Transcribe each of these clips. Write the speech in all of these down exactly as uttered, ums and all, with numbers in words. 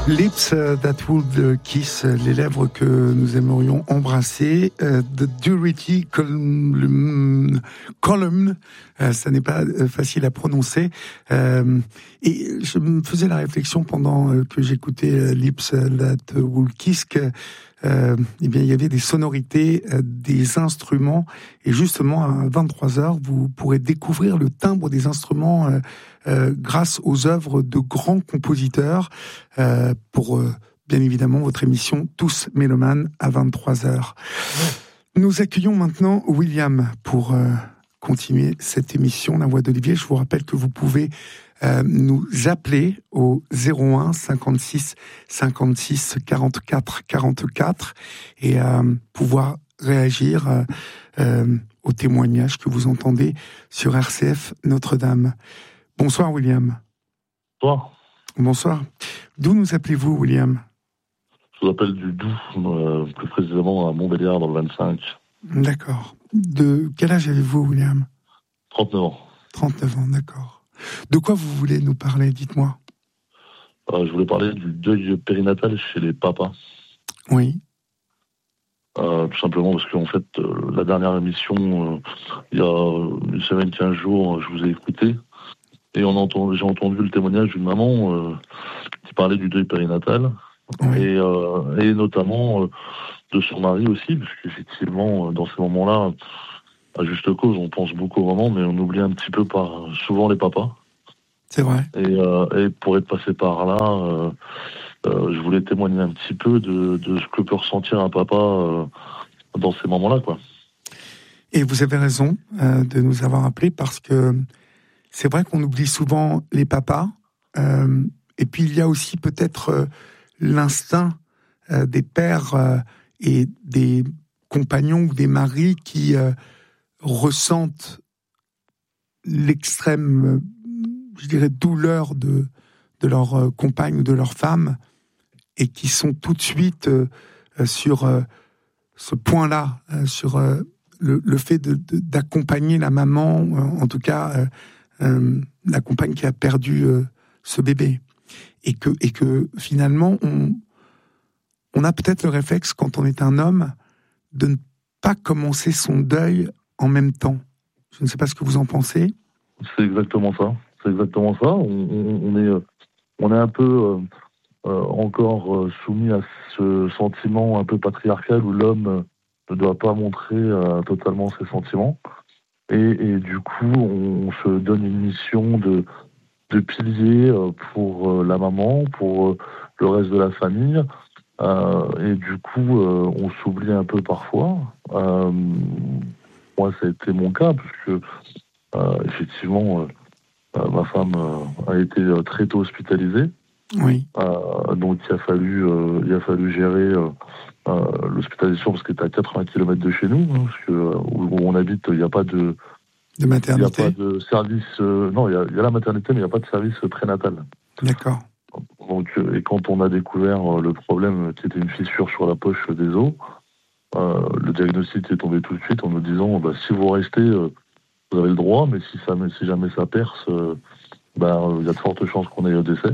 Lips that would kiss, les lèvres que nous aimerions embrasser. Uh, the Durity Column, column uh, ça n'est pas facile à prononcer. Uh, et je me faisais la réflexion pendant uh, que j'écoutais uh, Lips that would kiss que Euh, eh bien, il y avait des sonorités, euh, des instruments, et justement à vingt-trois heures, vous pourrez découvrir le timbre des instruments euh, euh, grâce aux œuvres de grands compositeurs euh, pour, euh, bien évidemment, votre émission Tous Mélomanes à vingt-trois heures. Nous accueillons maintenant William pour euh, continuer cette émission, La Voix d'Olivier. Je vous rappelle que vous pouvez Euh, nous appeler au zéro un cinquante-six cinquante-six quarante-quatre quarante-quatre et euh, pouvoir réagir euh, euh, aux témoignages que vous entendez sur R C F Notre-Dame. Bonsoir William. Bonsoir. Bonsoir. D'où nous appelez-vous William ? Je vous appelle du Doubs, euh, plus précisément à Montbéliard dans le vingt-cinq. D'accord. De quel âge avez-vous William ? trente-neuf ans. trente-neuf ans, d'accord. De quoi vous voulez nous parler, dites-moi. Euh, je voulais parler du deuil périnatal chez les papas. Oui. Euh, tout simplement parce qu'en fait, euh, la dernière émission, euh, il y a une semaine, quinze jours, je vous ai écouté. Et on entend, j'ai entendu le témoignage d'une maman euh, qui parlait du deuil périnatal. Oui. Et, euh, et notamment euh, de son mari aussi, parce qu'effectivement, dans ces moments-là, à juste cause, on pense beaucoup aux mamans, mais on oublie un petit peu par souvent les papas. C'est vrai. Et, euh, et pour être passé par là, euh, euh, je voulais témoigner un petit peu de, de ce que peut ressentir un papa euh, dans ces moments-là, quoi. Et vous avez raison euh, de nous avoir appelés parce que c'est vrai qu'on oublie souvent les papas. Euh, et puis il y a aussi peut-être euh, l'instinct euh, des pères euh, et des compagnons ou des maris qui euh, ressentent l'extrême, je dirais, douleur de, de leur euh, compagne ou de leur femme et qui sont tout de suite euh, sur euh, ce point-là, euh, sur euh, le, le fait de, de, d'accompagner la maman, euh, en tout cas euh, euh, la compagne qui a perdu euh, ce bébé. Et que, et que finalement, on, on a peut-être le réflexe, quand on est un homme, de ne pas commencer son deuil en même temps. Je ne sais pas ce que vous en pensez. C'est exactement ça. C'est exactement ça. On, on, on est, on est un peu euh, euh, encore euh, soumis à ce sentiment un peu patriarcal où l'homme euh, ne doit pas montrer euh, totalement ses sentiments. Et, et du coup, on, on se donne une mission de, de pilier euh, pour euh, la maman, pour euh, le reste de la famille. Euh, et du coup, euh, on s'oublie un peu parfois. Euh, moi, ça a été mon cas, puisque euh, effectivement, euh, ma femme euh, a été euh, très tôt hospitalisée. Oui. Euh, donc, il a fallu, euh, il a fallu gérer euh, euh, l'hospitalisation parce qu'elle était à quatre-vingts kilomètres de chez nous, hein, parce que euh, où on habite, il n'y a pas de de maternité. Il n'y a pas de service. Euh, non, il y, a, il y a la maternité, mais il n'y a pas de service prénatal. D'accord. Donc, euh, et quand on a découvert euh, le problème, qui était une fissure sur la poche des os, euh, le diagnostic est tombé tout de suite en nous disant bah, si vous restez, euh, vous avez le droit, mais si, ça, si jamais ça perce, euh, bah, il y a de fortes chances qu'on ait un décès.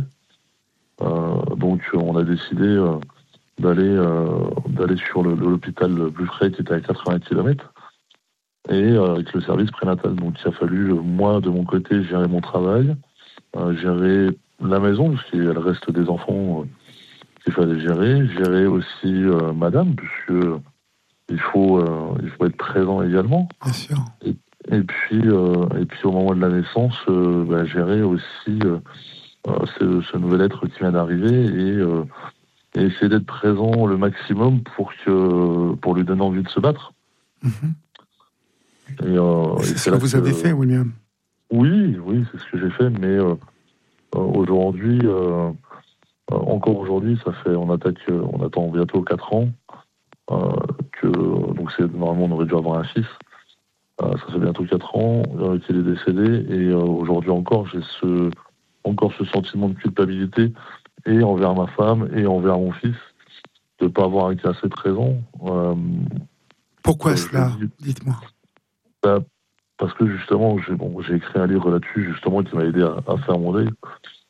Euh, donc, on a décidé euh, d'aller, euh, d'aller sur le, l'hôpital le plus près qui était à quatre-vingts kilomètres et euh, avec le service prénatal. Donc, il a fallu, euh, moi, de mon côté, gérer mon travail, euh, gérer la maison, parce qu'il reste des enfants euh, qu'il fallait gérer, gérer aussi euh, madame, puisque il faut, euh, il faut être présent également. Bien sûr. Et, et, puis, euh, et puis, au moment de la naissance, euh, bah, gérer aussi euh, euh, ce, ce nouvel être qui vient d'arriver et, euh, et essayer d'être présent le maximum pour, que, pour lui donner envie de se battre. Mm-hmm. Et, euh, c'est et ce que vous que, avez fait, William. Oui, oui, c'est ce que j'ai fait, mais euh, aujourd'hui, euh, encore aujourd'hui, ça fait, on attaque, on attend bientôt quatre ans, euh, que, donc c'est, normalement on aurait dû avoir un fils, euh, ça fait bientôt quatre ans euh, qu'il est décédé, et euh, aujourd'hui encore, j'ai ce, encore ce sentiment de culpabilité, et envers ma femme, et envers mon fils, de ne pas avoir été assez présent. Euh, Pourquoi euh, cela dis, Dites-moi. Bah, parce que justement, j'ai, bon, j'ai écrit un livre là-dessus, justement, qui m'a aidé à, à faire mon deuil.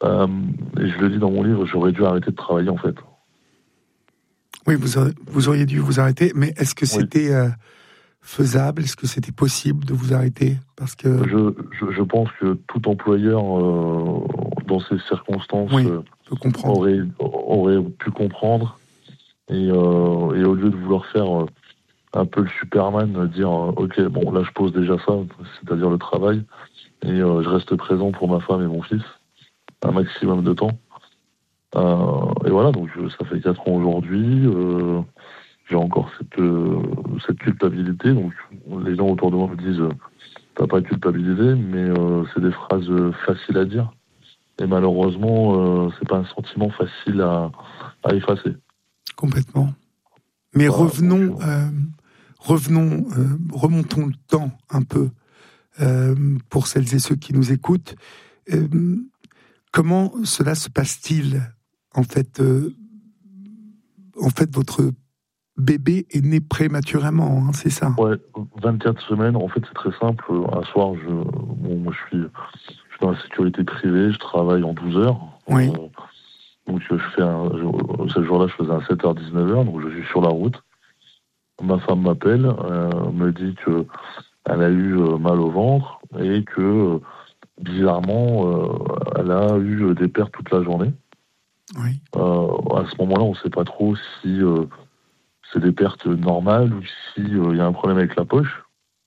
Euh, et je le dis dans mon livre, j'aurais dû arrêter de travailler en fait. Oui, vous, aurez, vous auriez dû vous arrêter, mais est-ce que c'était oui. euh, faisable? Est-ce que c'était possible de vous arrêter? Parce que je, je, je pense que tout employeur euh, dans ces circonstances oui, euh, peut comprendre. aurait, aurait pu comprendre et, euh, et au lieu de vouloir faire euh, un peu le Superman, dire euh, ok, bon là je pose déjà ça, c'est-à-dire le travail, et euh, je reste présent pour ma femme et mon fils un maximum de temps. Euh, et voilà, donc ça fait quatre ans aujourd'hui. Euh, j'ai encore cette, euh, cette culpabilité. Donc les gens autour de moi me disent euh, t'as pas culpabilisé, mais euh, c'est des phrases euh, faciles à dire. Et malheureusement, euh, c'est pas un sentiment facile à, à effacer. Complètement. Mais voilà, revenons, donc, euh, revenons, euh, remontons le temps un peu euh, pour celles et ceux qui nous écoutent. Euh, comment cela se passe-t-il en fait euh, En fait, votre bébé est né prématurément, hein, c'est ça? Ouais, vingt-quatre semaines. En fait, c'est très simple. Un soir, je, bon, moi, je suis, je suis dans la sécurité privée. Je travaille en douze heures. Oui. Euh, donc, je fais un, je, ce jour-là, je faisais un sept heures dix-neuf heures. Donc, je suis sur la route. Ma femme m'appelle, euh, me dit que elle a eu euh, mal au ventre et que euh, bizarrement, euh, elle a eu des pertes toute la journée. Oui. Euh, à ce moment-là, on ne sait pas trop si euh, c'est des pertes normales ou s'il euh, y a un problème avec la poche.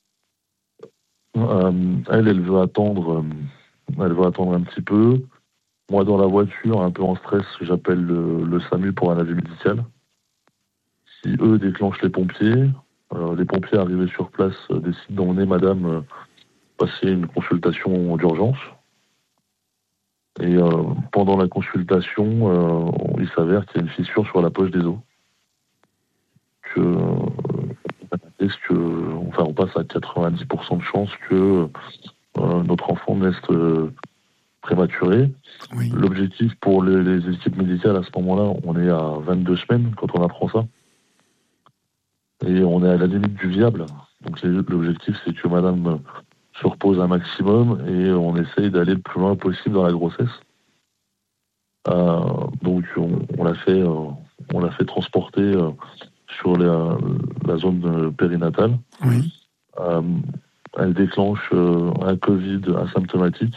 Euh, elle, elle veut attendre, euh, elle veut attendre un petit peu. Moi, dans la voiture, un peu en stress, j'appelle le, le SAMU pour un avis médical. Si eux déclenchent les pompiers, euh, les pompiers arrivés sur place euh, décident d'emmener madame euh, passer une consultation d'urgence. Et euh, pendant la consultation, euh, il s'avère qu'il y a une fissure sur la poche des os. Que, euh, que, enfin, on passe à quatre-vingt-dix pour cent de chances que euh, notre enfant naisse euh, prématuré. Oui. L'objectif pour les, les équipes médicales à ce moment-là, on est à vingt-deux semaines quand on apprend ça. Et on est à la limite du viable. Donc l'objectif, c'est que madame se repose un maximum et on essaye d'aller le plus loin possible dans la grossesse. Euh, donc on, on l'a fait, euh, on l'a fait transporter euh, sur la, la zone périnatale. Oui. Euh, elle déclenche euh, un Covid asymptomatique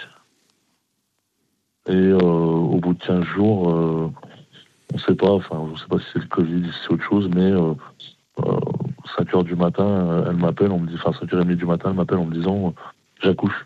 et euh, au bout de quinze jours, euh, on ne sait pas, enfin je ne sais pas si c'est le Covid, si c'est autre chose, mais euh, euh, cinq heures du matin, elle m'appelle, on me dit, enfin cinq heures trente du matin, elle m'appelle en me disant j'accouche.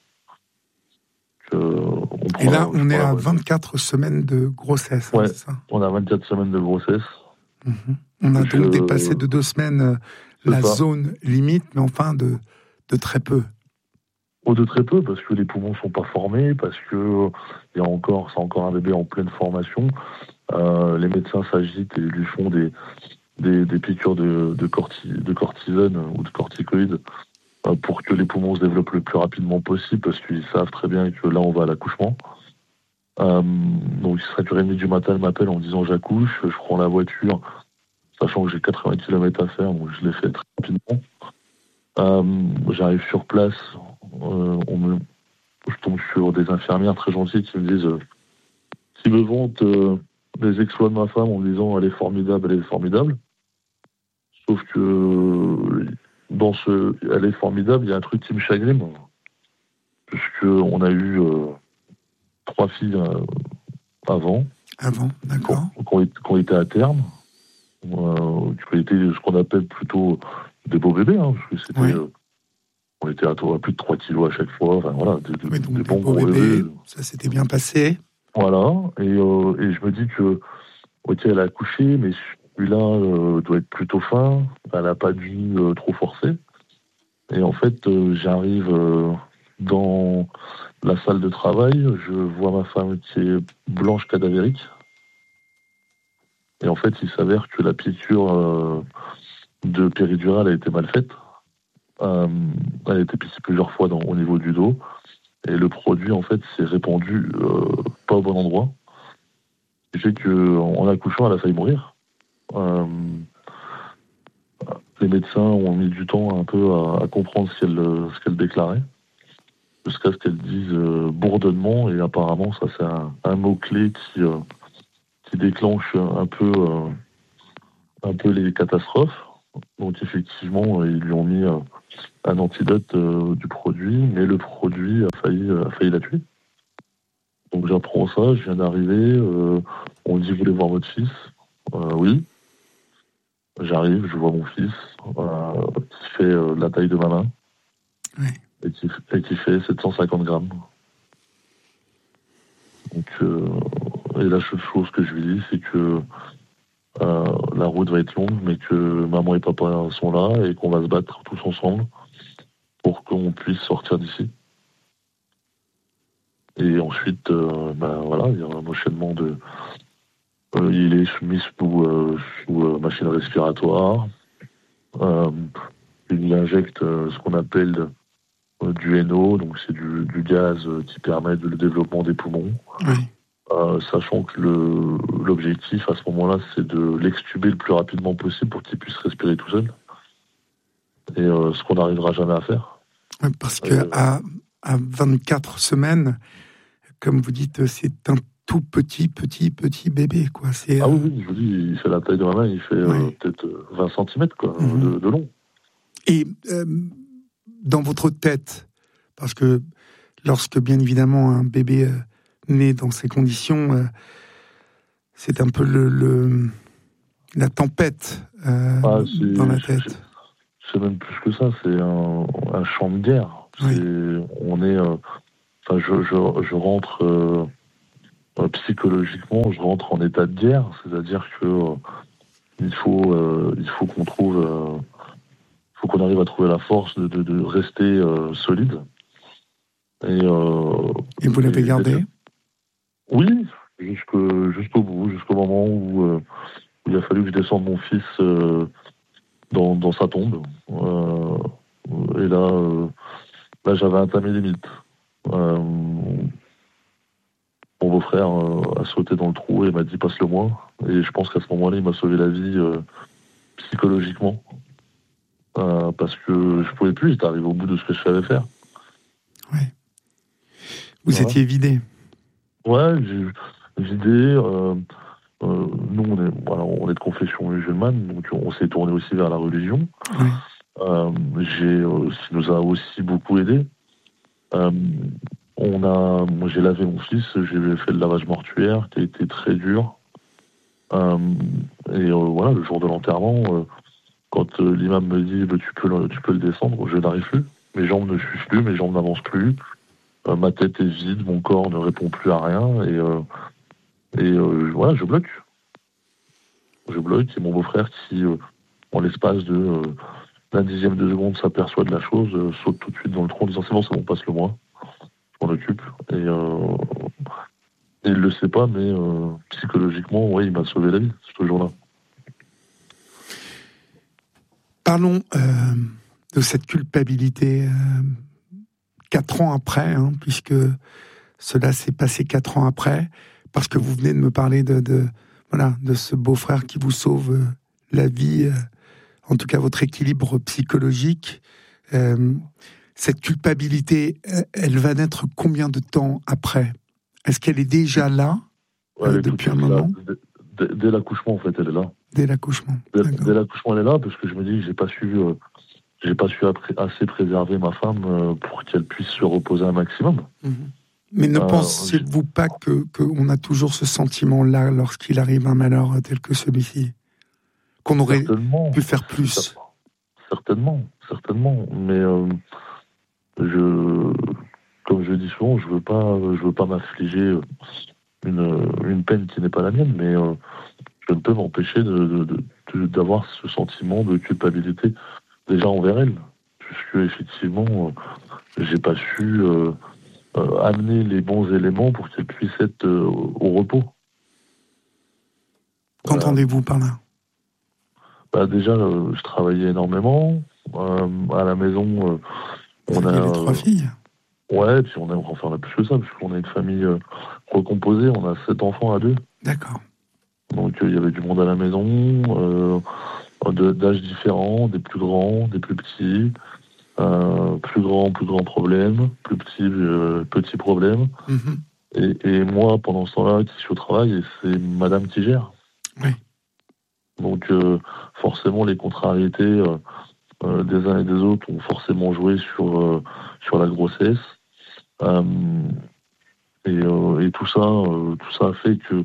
Euh, Et là, on est à vingt-quatre semaines de grossesse, hein, ouais, c'est ça? On a vingt-quatre semaines de grossesse. Mm-hmm. On a donc je... dépassé de deux semaines euh, la ça. zone limite, mais enfin de, de très peu. Oh, de très peu, parce que les poumons ne sont pas formés, parce que il y a encore, c'est encore un bébé en pleine formation. Euh, les médecins s'agitent et lui font des, des, des piqûres de, de, corti, de cortisone ou de corticoïdes euh, pour que les poumons se développent le plus rapidement possible, parce qu'ils savent très bien que là, on va à l'accouchement. Euh, donc, cinq heures trente du matin, elle m'appelle en me disant j'accouche, je prends la voiture, sachant que j'ai quatre-vingts kilomètres à faire, donc je l'ai fait très rapidement. Euh, j'arrive sur place, euh, on me, je tombe sur des infirmières très gentilles qui me disent, euh, qui me vantent euh, les exploits de ma femme en me disant elle est formidable, elle est formidable. Sauf que dans ce elle est formidable, il y a un truc qui me chagrine, puisque on a eu euh, trois filles euh, avant, avant, d'accord, qui ont, qui ont été à terme, euh, qui ont été ce qu'on appelle plutôt des beaux bébés, hein, parce que c'était oui. euh, on était à, à plus de trois kilos à chaque fois, enfin voilà, des, oui, donc des, des bons beaux gros bébés, bébés. Ça s'était bien passé. Voilà, et, euh, et je me dis que, ok, elle a accouché, mais celui-là euh, doit être plutôt fin, elle n'a pas dû euh, trop forcer. Et en fait, euh, j'arrive euh, dans la salle de travail, je vois ma femme qui est blanche cadavérique. Et en fait, il s'avère que la piqûre euh, de péridurale a été mal faite. Euh, elle a été piquée plusieurs fois dans, au niveau du dos. Et le produit, en fait, s'est répandu euh, pas au bon endroit. Ce qui fait qu'en accouchant, elle a failli mourir. Euh, les médecins ont mis du temps un peu à, à comprendre ce qu'elle, ce qu'elle déclarait. jusqu'à ce qu'elle dise euh, bourdonnement, et apparemment ça c'est un, un mot-clé qui, euh, qui déclenche un peu, euh, un peu les catastrophes. Donc effectivement, ils lui ont mis euh, un antidote euh, du produit, mais le produit a failli, a failli la tuer. Donc j'apprends ça, je viens d'arriver, euh, on me dit vous voulez voir votre fils euh, Oui. J'arrive, je vois mon fils, euh, qui fait euh, la taille de ma main, oui. et, qui, et qui fait sept cent cinquante grammes. Donc, euh, et la seule chose que je lui dis, c'est que euh, la route va être longue, mais que maman et papa sont là et qu'on va se battre tous ensemble pour qu'on puisse sortir d'ici. Et ensuite, euh, ben voilà, il y a un enchaînement de... Euh, il est mis sous, euh, sous euh, machine respiratoire. Euh, il lui injecte euh, ce qu'on appelle euh, du N O, donc c'est du, du gaz euh, qui permet de, le développement des poumons. Oui. Euh, sachant que le, l'objectif à ce moment-là, c'est de l'extuber le plus rapidement possible pour qu'il puisse respirer tout seul. Et euh, ce qu'on n'arrivera jamais à faire. Oui, parce que euh, à, à vingt-quatre semaines, comme vous dites, c'est un tout petit, petit, petit bébé, quoi. C'est, ah euh... oui, oui, je vous dis, il fait la taille de ma main, il fait oui. euh, peut-être vingt centimètres quoi, Mm-hmm. de, de long. Et euh, dans votre tête, parce que lorsque, bien évidemment, un bébé euh, naît dans ces conditions, euh, c'est un peu le, le la tempête euh, Ah, dans la tête. C'est même plus que ça, c'est un, un champ de guerre. Oui. C'est, on est, euh, enfin, je, je, je rentre euh, euh, psychologiquement, je rentre en état de guerre, c'est-à-dire que euh, il faut, euh, il faut qu'on trouve, euh, faut qu'on arrive à trouver la force de, de, de rester euh, solide. Et, euh, et vous l'avez et, gardé? Oui, jusqu'au, jusqu'au bout, jusqu'au moment où, euh, où il a fallu que je descende mon fils euh, dans, dans sa tombe. Euh, et là, euh, là, j'avais entamé les limites. Euh, mon beau-frère euh, a sauté dans le trou et m'a dit passe-le moi. Et je pense qu'à ce moment-là, il m'a sauvé la vie euh, psychologiquement. Euh, parce que je pouvais plus, j'étais arrivé au bout de ce que je savais faire. Oui. Vous voilà. étiez vidé. Ouais, j'ai vidé. Euh, euh, nous, on est, voilà, on est de confession musulmane, donc on s'est tourné aussi vers la religion. Oui. Euh, j'ai, euh, ce qui nous a aussi beaucoup aidé. Euh, on a, moi, j'ai lavé mon fils, j'ai fait le lavage mortuaire qui a été très dur. Euh, et euh, voilà, le jour de l'enterrement, euh, quand euh, l'imam me dit bah, tu peux le, tu peux le descendre, je n'arrive plus. Mes jambes ne suivent plus, mes jambes n'avancent plus. Euh, ma tête est vide, mon corps ne répond plus à rien. Et, euh, et euh, voilà, je bloque. Je bloque. Et mon beau-frère qui, euh, en l'espace de euh, d'un dixième de seconde, s'aperçoit de la chose, euh, saute tout de suite dans le tronc en disant c'est bon, c'est bon, passe-le moi. Je m'en occupe. Et, euh, et il ne le sait pas, mais euh, psychologiquement, ouais, il m'a sauvé la vie ce jour-là. Parlons euh, de cette culpabilité euh, quatre ans après, hein, puisque cela s'est passé quatre ans après, parce que vous venez de me parler de, de, voilà, de ce beau-frère qui vous sauve euh, la vie, euh, en tout cas votre équilibre psychologique. Euh, cette culpabilité, elle va naître combien de temps après ? Est-ce qu'elle est déjà là ouais, euh, depuis un moment ? Dès, dès l'accouchement, en fait, elle est là. Dès l'accouchement. Dès, dès l'accouchement, elle est là, parce que je me dis que j'ai pas su, euh, j'ai pas su assez préserver ma femme euh, pour qu'elle puisse se reposer un maximum. Mmh. Mais ne euh, pensez-vous pas que qu'on a toujours ce sentiment-là lorsqu'il arrive un malheur tel que celui-ci ? Qu'on aurait pu faire plus ? Certainement, certainement. Mais euh, je, comme je dis souvent, je veux pas, je veux pas m'affliger une, une peine qui n'est pas la mienne, mais euh, je ne peux m'empêcher de, de, de, de, d'avoir ce sentiment de culpabilité déjà envers elle, puisque effectivement, euh, j'ai pas su euh, euh, amener les bons éléments pour qu'elle puisse être euh, au repos. Qu'entendez-vous par là ? Bah déjà, euh, je travaillais énormément. Euh, à la maison, euh, on Vous a les trois euh, filles. Ouais, puis on a, enfin, on a plus que ça, puisqu'on a une famille euh, recomposée. On a sept enfants à deux. D'accord. Donc il euh, y avait du monde à la maison, euh, de, d'âges différents, des plus grands, des plus petits. Euh, plus grand, plus grand problème, plus petit, euh, petit problème. Mm-hmm. Et, et moi, pendant ce temps-là, qui suis au travail, et c'est madame qui gère. Oui. Donc, euh, forcément, les contrariétés euh, euh, des uns et des autres ont forcément joué sur, euh, sur la grossesse. Euh, et, euh, et tout ça, euh, tout ça a fait que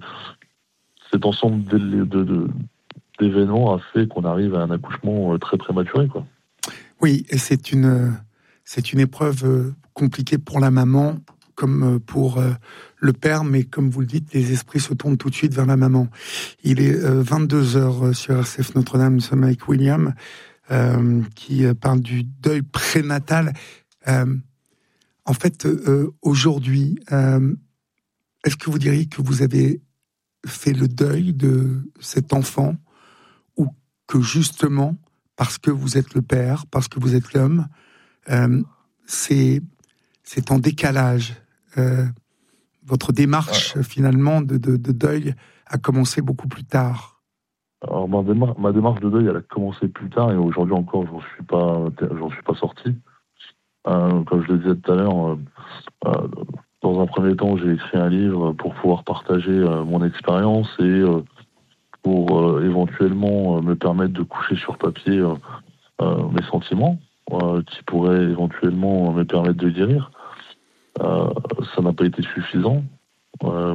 cet ensemble de, de, de, d'événements a fait qu'on arrive à un accouchement euh, très prématuré, quoi. Oui, et c'est une, c'est une épreuve compliquée pour la maman, comme pour le père, mais comme vous le dites, les esprits se tournent tout de suite vers la maman. Il est vingt-deux heures sur R C F Notre-Dame, nous sommes avec William, euh, qui parle du deuil prénatal. Euh, en fait, euh, aujourd'hui, euh, est-ce que vous diriez que vous avez fait le deuil de cet enfant, ou que justement, parce que vous êtes le père, parce que vous êtes l'homme, euh, c'est, c'est en décalage. Euh, votre démarche, ouais. finalement, de, de, de deuil a commencé beaucoup plus tard. Alors, ma démarche, ma démarche de deuil, elle a commencé plus tard, et aujourd'hui encore, j'en suis pas, j'en suis pas sorti. Euh, comme je le disais tout à l'heure, euh, euh, dans un premier temps, j'ai écrit un livre pour pouvoir partager euh, mon expérience et euh, pour euh, éventuellement euh, me permettre de coucher sur papier euh, euh, mes sentiments, euh, qui pourraient éventuellement me permettre de guérir. Euh, ça n'a pas été suffisant. Euh,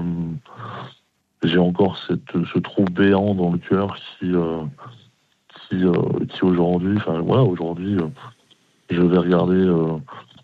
j'ai encore cette, ce trou béant dans le cœur qui, euh, qui, euh, qui aujourd'hui, enfin voilà, aujourd'hui, euh, je vais regarder euh,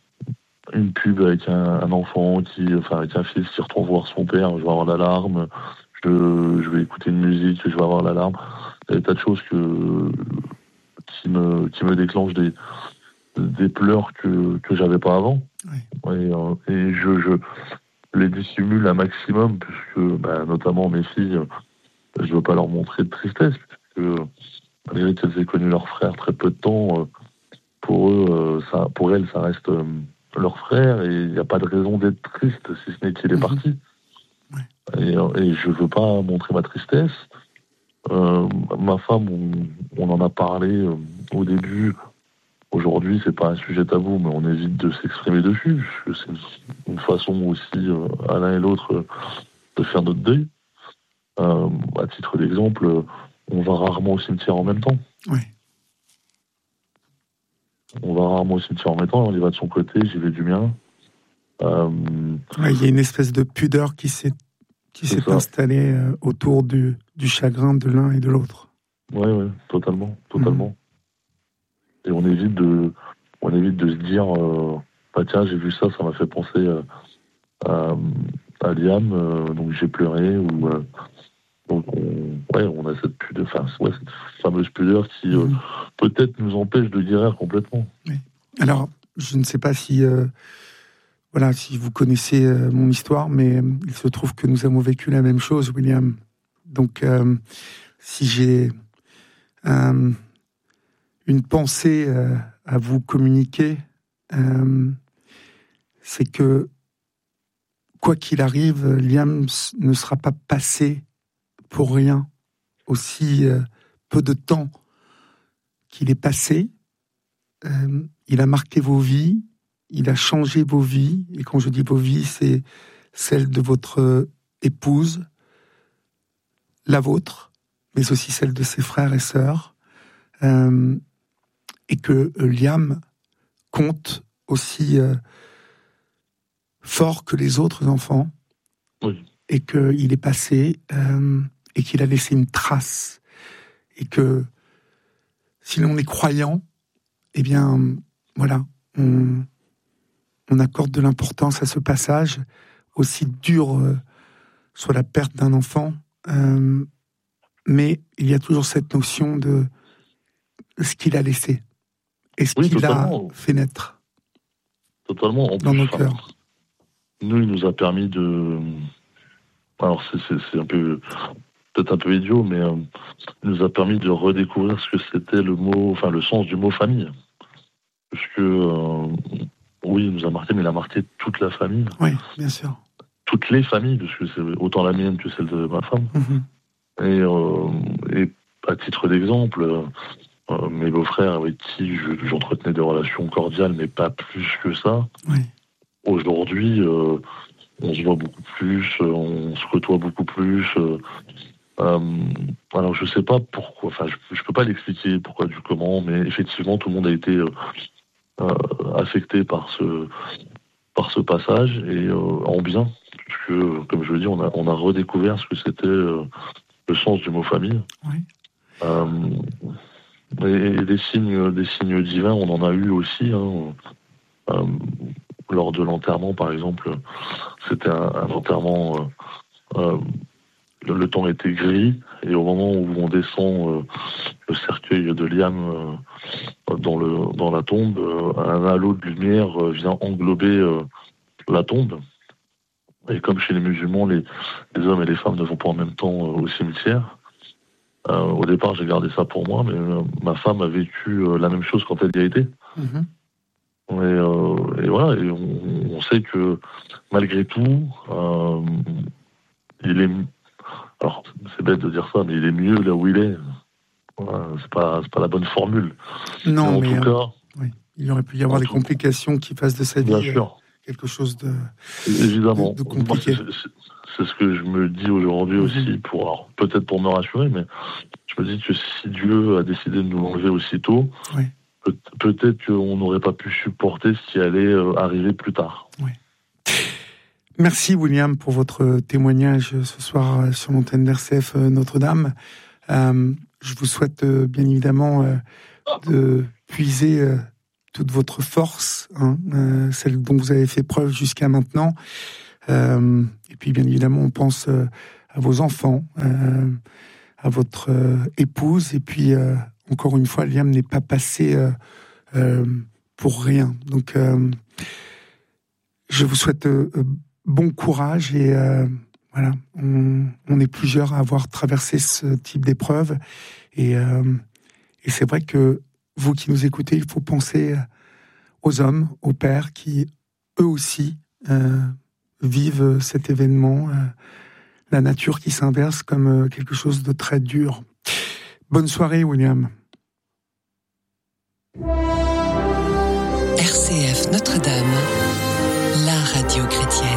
une pub avec un, un enfant qui, enfin avec un fils qui retourne voir son père, je vais avoir l'alarme. Je, je vais écouter une musique, je vais avoir l'alarme. Il y a des tas de choses que, qui, me, qui me déclenchent des, des pleurs que, que j'avais pas avant. Oui. Et, euh, et je, je les dissimule un maximum, puisque bah, notamment mes filles, je ne veux pas leur montrer de tristesse, puisque malgré qu'elles aient connu leur frère très peu de temps, pour eux, ça, pour elles, ça reste leur frère, et il n'y a pas de raison d'être triste, si ce n'est qu'il est Mmh. parti. Ouais. Et, et je veux pas montrer ma tristesse. Euh, ma femme, on, on en a parlé euh, au début. Aujourd'hui, c'est pas un sujet tabou, mais on évite de s'exprimer dessus. Parce que c'est une façon aussi, euh, à l'un et l'autre, euh, de faire notre deuil. Euh, à titre d'exemple, euh, on va rarement au cimetière en même temps. Oui. On va rarement au cimetière en même temps. On y va de son côté, j'y vais du mien. Euh, ouais, il y a une espèce de pudeur qui s'est qui s'est ça. installée euh, autour du, du chagrin de l'un et de l'autre. Oui, oui, totalement, totalement. Mmh. Et on évite de, on évite de se dire, euh, bah tiens, j'ai vu ça, ça m'a fait penser euh, à, à Liam, euh, donc j'ai pleuré, ou euh, donc on, ouais, on a cette pudeur, enfin, ouais, cette fameuse pudeur qui mmh. euh, peut-être nous empêche de guérir complètement. Oui. Alors, je ne sais pas si euh, Voilà, si vous connaissez euh, mon histoire, mais euh, il se trouve que nous avons vécu la même chose, William. Donc, euh, si j'ai euh, une pensée euh, à vous communiquer, euh, c'est que, quoi qu'il arrive, Liam ne sera pas passé pour rien. Aussi euh, peu de temps qu'il est passé, euh, il a marqué vos vies, il a changé vos vies, et quand je dis vos vies, c'est celle de votre épouse, la vôtre, mais aussi celle de ses frères et sœurs, euh, et que Liam compte aussi euh, fort que les autres enfants, oui. Et qu'il est passé, euh, et qu'il a laissé une trace, et que si l'on est croyant, eh bien, voilà, on... on accorde de l'importance à ce passage, aussi dur euh, soit la perte d'un enfant, euh, mais il y a toujours cette notion de ce qu'il a laissé et ce oui, qu'il totalement. a fait naître. Totalement. En dans plus, nos cœurs. Nous, il nous a permis de... Alors, c'est, c'est, c'est un peu... peut-être un peu idiot, mais euh, il nous a permis de redécouvrir ce que c'était le mot... Enfin, le sens du mot famille. Parce que... Euh, oui, il nous a marqué, mais il a marqué toute la famille. Oui, bien sûr. Toutes les familles, parce que c'est autant la mienne que celle de ma femme. Mm-hmm. Et, euh, et à titre d'exemple, euh, mes beaux-frères avec qui je, j'entretenais des relations cordiales, mais pas plus que ça. Oui. Aujourd'hui, euh, on se voit beaucoup plus, on se côtoie beaucoup plus. Euh, euh, alors je sais pas pourquoi, enfin je, je peux pas l'expliquer pourquoi du comment, mais effectivement tout le monde a été euh, euh, affecté par ce par ce passage et euh, en bien, puisque comme je le dis, on a on a redécouvert ce que c'était euh, le sens du mot famille. Oui. Euh, et, et des signes des signes divins, on en a eu aussi. Hein, euh, lors de l'enterrement, par exemple, c'était un, un enterrement. Euh, euh, le, le temps était gris et au moment où on descend euh, le cercueil de Liam euh, dans le dans la tombe, euh, un halo de lumière euh, vient englober euh, la tombe. Et comme chez les musulmans, les, les hommes et les femmes ne vont pas en même temps euh, au cimetière. Euh, au départ, j'ai gardé ça pour moi, mais euh, ma femme a vécu euh, la même chose quand elle y a été. Mm-hmm. Et, euh, et voilà, et on, on sait que malgré tout, euh, il est. Alors, c'est bête de dire ça, mais il est mieux là où il est. Voilà, c'est pas, c'est pas la bonne formule. Non, mais, mais en mais tout euh, cas, oui, il aurait pu y avoir des complications qui fassent de sa vie. Bien sûr. Euh, quelque chose de, évidemment. de, de compliqué. Moi, c'est, c'est ce que je me dis aujourd'hui mm-hmm. aussi, pour, alors, peut-être pour me rassurer, mais je me dis que si Dieu a décidé de nous l'enlever aussitôt, oui. peut- peut-être qu'on n'aurait pas pu supporter ce qui allait euh, arriver plus tard. Oui. Merci William pour votre témoignage ce soir sur l'antenne d'R C F Notre-Dame. Euh, je vous souhaite euh, bien évidemment euh, de puiser euh, toute votre force, hein, euh, celle dont vous avez fait preuve jusqu'à maintenant. Euh, et puis bien évidemment, on pense euh, à vos enfants, euh, à votre euh, épouse. Et puis euh, encore une fois, Liam n'est pas passé euh, euh, pour rien. Donc euh, je vous souhaite euh, bon courage et euh, voilà, on, on est plusieurs à avoir traversé ce type d'épreuve et, euh, et c'est vrai que vous qui nous écoutez, il faut penser aux hommes, aux pères qui eux aussi euh, vivent cet événement, euh, la nature qui s'inverse comme quelque chose de très dur. Bonne soirée, William. R C F Notre-Dame, la radio chrétienne.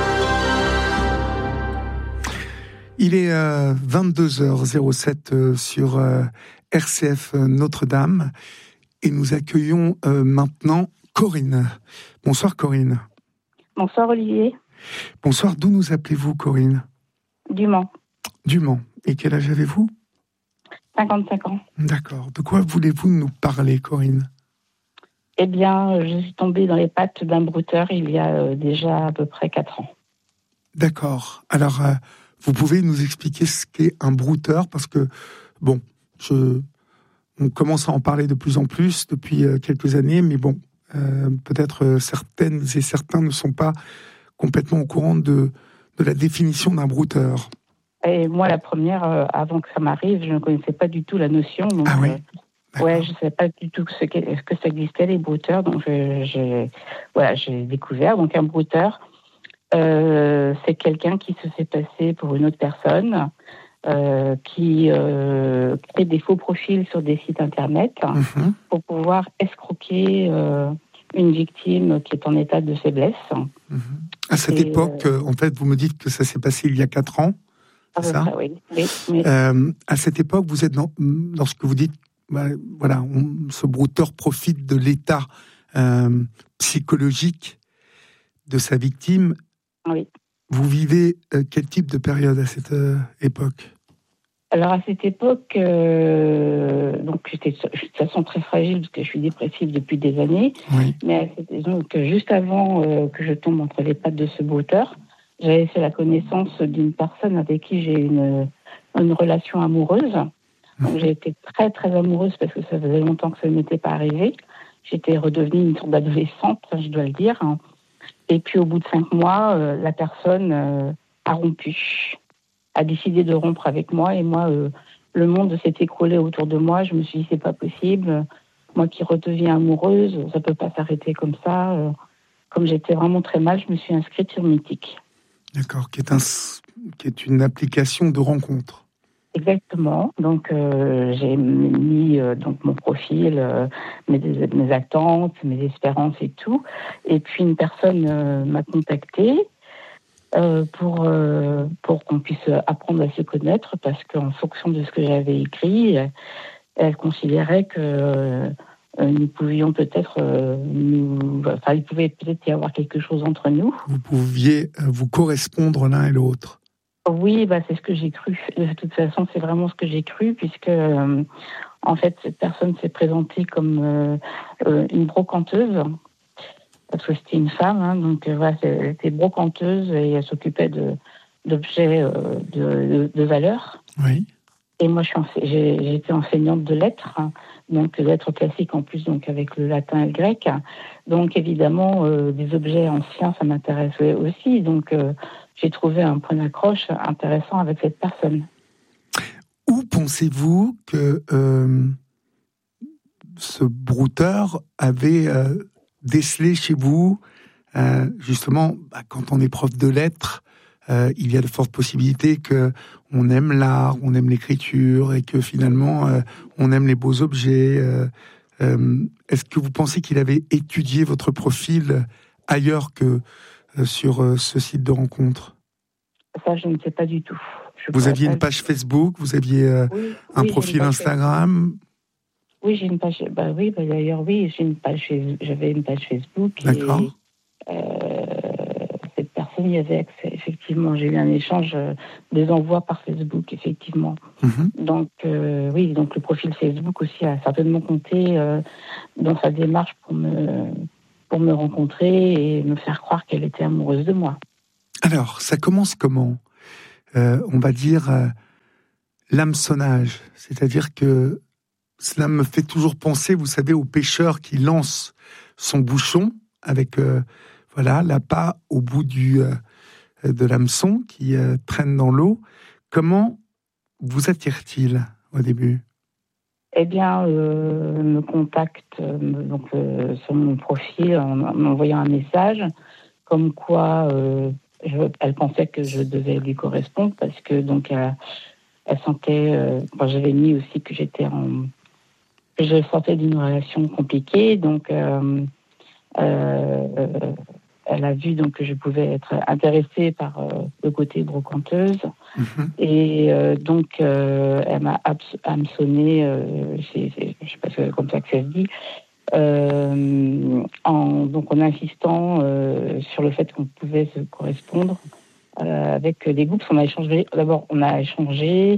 Il est euh, vingt-deux heures zéro sept euh, sur euh, R C F Notre-Dame et nous accueillons euh, maintenant Corinne. Bonsoir Corinne. Bonsoir Olivier. Bonsoir, d'où nous appelez-vous Corinne ? Du Mans. Du Mans. Et quel âge avez-vous ? cinquante-cinq ans. D'accord. De quoi voulez-vous nous parler Corinne ? Eh bien, je suis tombée dans les pattes d'un brouteur il y a euh, déjà à peu près quatre ans. D'accord. Alors, euh, vous pouvez nous expliquer ce qu'est un brouteur ? Parce que, bon, je, on commence à en parler de plus en plus depuis euh, quelques années, mais bon, euh, peut-être euh, certaines et certains ne sont pas complètement au courant de, de la définition d'un brouteur. Et moi, la première, euh, avant que ça m'arrive, je ne connaissais pas du tout la notion. Donc, ah oui euh, ouais, je ne savais pas du tout ce que, ce que ça existait, les brouteurs. Donc, je, j'ai, voilà, j'ai découvert. Donc, un brouteur, euh, c'est quelqu'un qui se fait passer pour une autre personne, euh, qui euh, crée des faux profils sur des sites internet mm-hmm. pour pouvoir escroquer euh, une victime qui est en état de faiblesse. Mm-hmm. À cette Et époque, euh, en fait, vous me dites que ça s'est passé il y a quatre ans, c'est ça ? ça, oui. oui, oui. Euh, à cette époque, vous êtes dans, dans ce que vous dites, bah, voilà, on, ce brouteur profite de l'état euh, psychologique de sa victime. Oui. Vous vivez euh, quel type de période à cette euh, époque ? Alors à cette époque, euh, donc j'étais de toute façon très fragile parce que je suis dépressive depuis des années. Oui. Mais donc juste avant euh, que je tombe entre les pattes de ce brouteur, j'avais fait la connaissance d'une personne avec qui j'ai une une relation amoureuse. Donc j'ai été très très amoureuse parce que ça faisait longtemps que ça ne m'était pas arrivé. J'étais redevenue une sorte d'adolescente, je dois le dire. Et puis au bout de cinq mois, euh, la personne euh, a rompu. a décidé de rompre avec moi et moi, euh, le monde s'est écroulé autour de moi. Je me suis dit, c'est pas possible. Moi qui redeviens amoureuse, ça peut pas s'arrêter comme ça. Euh, comme j'étais vraiment très mal, je me suis inscrite sur Mythique. D'accord, qui est, un, qui est une application de rencontre. Exactement. Donc, euh, j'ai mis euh, donc mon profil, euh, mes, mes attentes, mes espérances et tout. Et puis, une personne euh, m'a contactée euh, pour, euh, pour qu'on puisse apprendre à se connaître, parce qu'en fonction de ce que j'avais écrit, elle considérait que euh, nous pouvions peut-être euh, nous... Enfin, il pouvait peut-être y avoir quelque chose entre nous. Vous pouviez euh, vous correspondre l'un et l'autre. Oui, bah, c'est ce que j'ai cru. De toute façon, c'est vraiment ce que j'ai cru, puisque, euh, en fait, cette personne s'est présentée comme euh, euh, une brocanteuse, parce que c'était une femme, hein, donc euh, voilà, elle était brocanteuse et elle s'occupait de, d'objets euh, de, de, de valeur. Oui. Et moi, je suis ense- j'ai, j'ai été enseignante de lettres, hein, donc lettres classiques en plus, donc avec le latin et le grec. Donc, évidemment, euh, des objets anciens, ça m'intéressait aussi. Donc, euh, j'ai trouvé un point d'accroche intéressant avec cette personne. Où pensez-vous que euh, ce brouteur avait euh, décelé chez vous, euh, justement, bah, quand on est prof de lettres, euh, il y a de fortes possibilités que on aime l'art, on aime l'écriture, et que finalement, euh, on aime les beaux objets. Euh, euh, est-ce que vous pensez qu'il avait étudié votre profil ailleurs que euh, sur euh, ce site de rencontre ? Ça, je ne sais pas du tout. Je Vous aviez pas une page Facebook, vous aviez euh, oui, un oui, profil Instagram. Oui, j'ai une page. Bah oui, bah d'ailleurs, oui, j'ai une page. J'avais une page Facebook. D'accord. Et euh, cette personne y avait accès. Effectivement, j'ai eu un échange, euh, des envois par Facebook, effectivement. Mm-hmm. Donc euh, oui, donc le profil Facebook aussi a certainement compté euh, dans sa démarche pour me pour me rencontrer et me faire croire qu'elle était amoureuse de moi. Alors, ça commence comment ? euh, On va dire euh, l'hameçonnage, c'est-à-dire que cela me fait toujours penser, vous savez, au pêcheur qui lance son bouchon avec euh, voilà l'appât au bout du euh, de l'hameçon qui euh, traîne dans l'eau. Comment vous attire-t-il au début ? Eh bien, euh, me contacte euh, donc euh, sur mon profil en, en m'envoyant un message comme quoi euh, je, elle pensait que je devais lui correspondre parce que donc elle, elle sentait, euh, enfin, j'avais mis aussi que j'étais en, que je sortais d'une relation compliquée, donc euh, euh, elle a vu donc que je pouvais être intéressée par euh, le côté brocanteuse. Mmh. Et euh, donc, euh, elle m'a hameçonné, euh, c'est, c'est, je ne sais pas si c'est comme ça que ça se dit, euh, en, donc en insistant euh, sur le fait qu'on pouvait se correspondre euh, avec des groupes. On a échangé, d'abord, on a échangé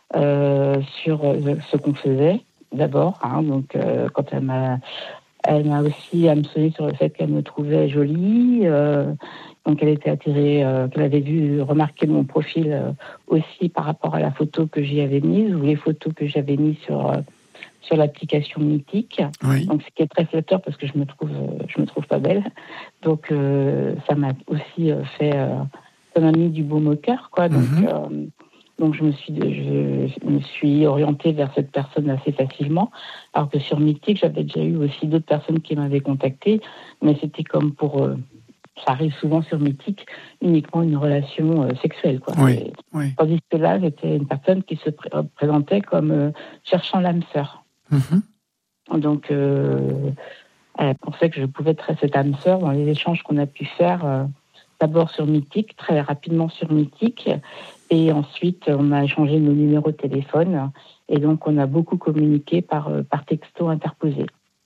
euh, sur ce qu'on faisait, d'abord. Hein, donc, euh, quand elle m'a... Elle m'a aussi hameçonné sur le fait qu'elle me trouvait jolie, euh, donc elle était attirée, euh, qu'elle avait vu remarquer mon profil euh, aussi par rapport à la photo que j'y avais mise ou les photos que j'avais mises sur euh, sur l'application Mythique. Oui. Donc ce qui est très flatteur parce que je me trouve euh, je me trouve pas belle, donc euh, ça m'a aussi euh, fait euh, ça m'a mis du baume au cœur, quoi. Donc mm-hmm. euh, Donc je me suis, je me suis orientée vers cette personne assez facilement, alors que sur Mythique, j'avais déjà eu aussi d'autres personnes qui m'avaient contactée, mais c'était comme pour, euh, ça arrive souvent sur Mythique, uniquement une relation euh, sexuelle, quoi. Oui, Et, oui. Tandis que là, j'étais une personne qui se pr- présentait comme euh, cherchant l'âme sœur. Mm-hmm. Donc euh, elle pensait que je pouvais être cette âme sœur dans les échanges qu'on a pu faire. Euh, D'abord sur Mythique, très rapidement sur Mythique, et ensuite on a échangé nos numéros de téléphone, et donc on a beaucoup communiqué par, par texto interposé.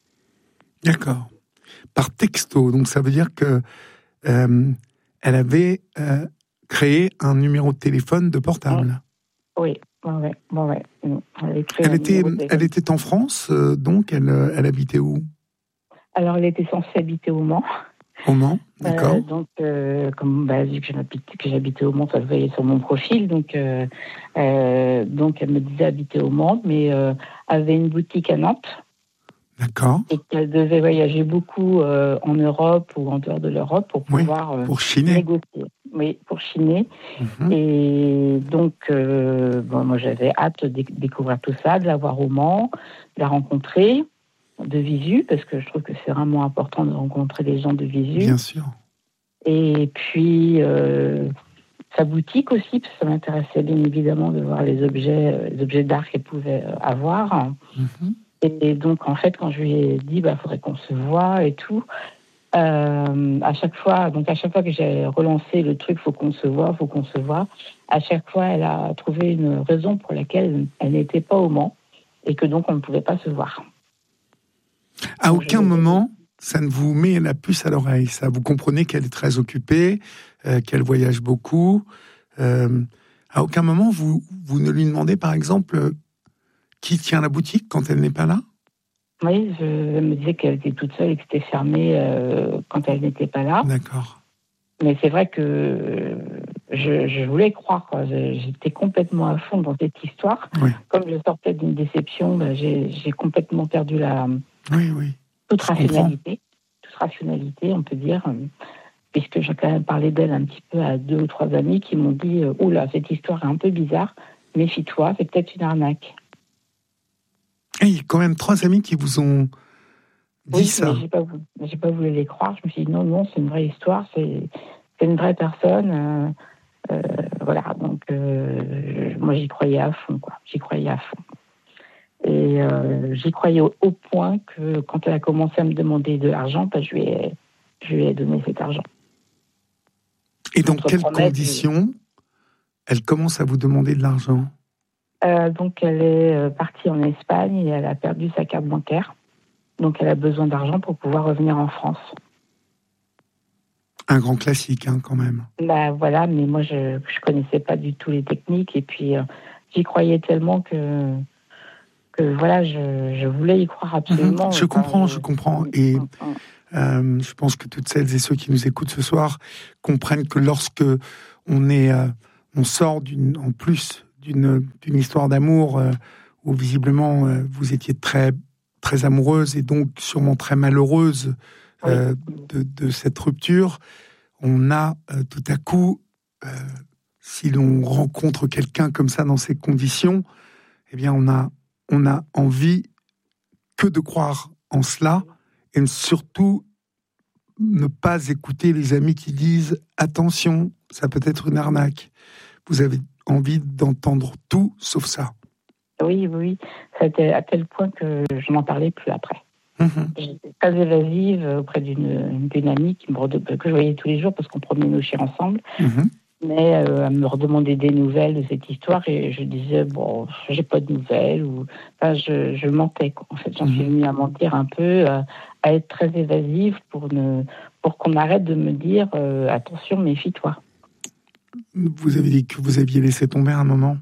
D'accord. Par texto, donc ça veut dire que euh, elle avait euh, créé un numéro de téléphone de portable. Oui, oui, oui. Ouais. Elle, elle, était, elle était en France, euh, donc elle, elle habitait où ? Alors elle était censée habiter au Mans. Au Mans, d'accord. Euh, donc, euh, comme bah, vu que j'habitais, que j'habitais au Mans, ça se voyait sur mon profil. Donc, euh, euh, donc elle me disait habiter au Mans, mais euh, avait une boutique à Nantes. D'accord. Et qu'elle devait voyager beaucoup euh, en Europe ou en dehors de l'Europe pour pouvoir oui, pour chiner. Euh, négocier. Oui, pour chiner. Mm-hmm. Et donc, euh, bon, moi, j'avais hâte de dé- découvrir tout ça, de la voir au Mans, de la rencontrer. De visu, parce que je trouve que c'est vraiment important de rencontrer des gens de visu. Bien sûr. Et puis, euh, sa boutique aussi, parce que ça m'intéressait bien évidemment de voir les objets, les objets d'art qu'elle pouvait avoir. Mm-hmm. Et, et donc, en fait, quand je lui ai dit, bah, faudrait qu'on se voit et tout, euh, à chaque fois, donc à chaque fois que j'ai relancé le truc, faut qu'on se voit, faut qu'on se voit, à chaque fois, elle a trouvé une raison pour laquelle elle n'était pas au Mans et que donc on ne pouvait pas se voir. À donc, aucun moment, ça ne vous met la puce à l'oreille, ça. Vous comprenez qu'elle est très occupée, euh, qu'elle voyage beaucoup. Euh, à aucun moment, vous, vous ne lui demandez, par exemple, euh, qui tient la boutique quand elle n'est pas là ? Oui, je, elle me disait qu'elle était toute seule et que c'était fermé euh, quand elle n'était pas là. D'accord. Mais c'est vrai que euh, je, je voulais croire, quoi. J'étais complètement à fond dans cette histoire. Oui. Comme je sortais d'une déception, ben, j'ai, j'ai complètement perdu la... Oui, oui. Toute rationalité, toute rationalité, on peut dire, puisque j'ai quand même parlé d'elle un petit peu à deux ou trois amis qui m'ont dit « Oula, cette histoire est un peu bizarre, méfie-toi, c'est peut-être une arnaque. » Et il y a quand même trois amis qui vous ont dit oui, ça. Oui, mais j'ai pas voulu, j'ai pas voulu les croire. Je me suis dit « Non, non, c'est une vraie histoire, c'est, c'est une vraie personne. Euh, » euh, Voilà, donc euh, moi j'y croyais à fond, quoi. J'y croyais à fond. Et euh, j'y croyais au, au point que quand elle a commencé à me demander de l'argent, bah, je, lui ai, je lui ai donné cet argent. Et dans quelles conditions elle commence à vous demander de l'argent ? euh, Donc elle est partie en Espagne et elle a perdu sa carte bancaire. Donc elle a besoin d'argent pour pouvoir revenir en France. Un grand classique, hein, quand même. Bah voilà, mais moi je ne connaissais pas du tout les techniques et puis euh, j'y croyais tellement que... que voilà, je, je voulais y croire absolument. Mmh, je comprends, enfin, je... je comprends. Et euh, je pense que toutes celles et ceux qui nous écoutent ce soir comprennent que lorsque on est, euh, on sort d'une, en plus d'une, d'une histoire d'amour euh, où visiblement euh, vous étiez très, très amoureuse et donc sûrement très malheureuse euh, oui. de, de cette rupture, on a euh, tout à coup, euh, si l'on rencontre quelqu'un comme ça dans ces conditions, eh bien on a on a envie que de croire en cela et surtout ne pas écouter les amis qui disent « Attention, ça peut être une arnaque ». Vous avez envie d'entendre tout sauf ça. Oui, oui. C'était à tel point que je n'en parlais plus après. Mmh. J'étais très évasive auprès d'une, d'une amie qui me, que je voyais tous les jours parce qu'on promenait nos chiens ensemble. Mmh. Mais euh, à me redemander des nouvelles de cette histoire et je disais bon j'ai pas de nouvelles ou enfin je, je mentais quoi. En fait j'en mmh. suis venue à mentir un peu à, à être très évasive pour ne pour qu'on arrête de me dire euh, attention méfie-toi. Vous avez dit que vous aviez laissé tomber à un moment.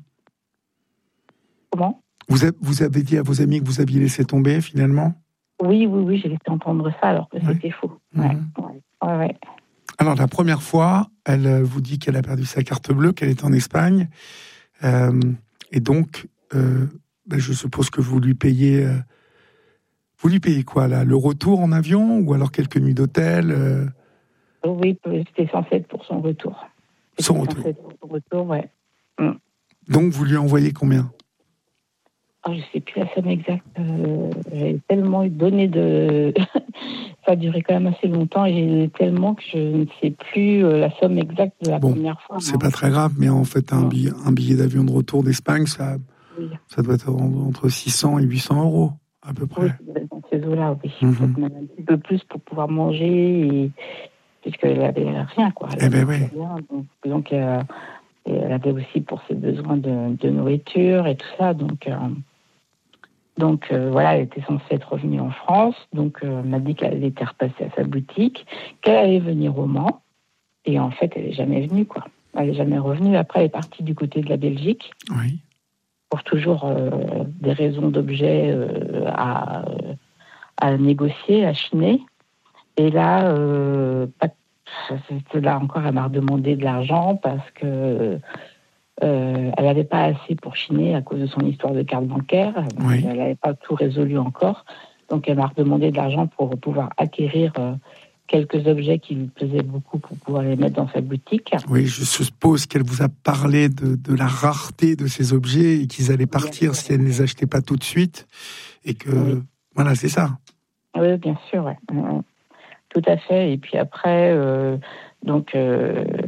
Comment? Vous, a, vous avez dit à vos amis que vous aviez laissé tomber finalement? Oui oui oui j'ai laissé entendre ça alors que ouais. C'était faux. Mmh. Ouais, ouais, ouais, ouais. Alors, la première fois, elle vous dit qu'elle a perdu sa carte bleue, qu'elle est en Espagne. Euh, et donc, euh, ben je suppose que vous lui payez... Euh, vous lui payez quoi, là? Le retour en avion ou alors quelques nuits d'hôtel euh... Oui, c'était censé être pour son retour. C'était son retour. Pour son retour, ouais. Mm. Donc, vous lui envoyez combien? Oh, je ne sais plus la somme exacte. Euh, j'ai tellement donné de... Ça a duré quand même assez longtemps et j'ai donné tellement que je ne sais plus la somme exacte de la bon, première fois. C'est non. pas très grave, mais en fait, un, billet, un billet d'avion de retour d'Espagne, ça, oui. ça doit être entre six cents et huit cents euros, à peu près. Oui, dans ces eaux-là, oui. Mm-hmm. Même un petit peu plus pour pouvoir manger, et... puisqu'elle n'avait rien, quoi. Elle eh ben oui. Rien, donc, donc euh, elle avait aussi pour ses besoins de, de nourriture et tout ça, donc... Euh... Donc euh, voilà, elle était censée être revenue en France, donc euh, elle m'a dit qu'elle était repassée à sa boutique, qu'elle allait venir au Mans, et en fait elle n'est jamais venue, quoi. Elle n'est jamais revenue. Après elle est partie du côté de la Belgique, oui. pour toujours euh, des raisons d'objets euh, à, à négocier, à chiner. Et là, euh, pas, là encore, elle m'a redemandé de l'argent parce que Euh, elle n'avait pas assez pour chiner à cause de son histoire de carte bancaire. Oui. Elle n'avait pas tout résolu encore. Donc, elle m'a redemandé de l'argent pour pouvoir acquérir euh, quelques objets qui lui plaisaient beaucoup pour pouvoir les mettre dans sa boutique. Oui, je suppose qu'elle vous a parlé de, de la rareté de ces objets et qu'ils allaient partir bien si elle ne les achetait pas tout de suite. Et que, oui. Voilà, c'est ça. Oui, bien sûr, ouais. Tout à fait. Et puis après, euh, donc... Euh,